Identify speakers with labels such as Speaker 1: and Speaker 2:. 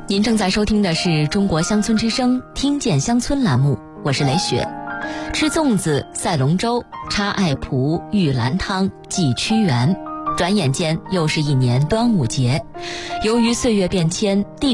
Speaker 1: 您正在收听的是中国乡村之声听见乡村栏目，我是雷雪。吃粽子、赛龙舟、插艾蒲、玉兰汤、祭屈原，转眼间又是一年端午节。由于岁月变迁，地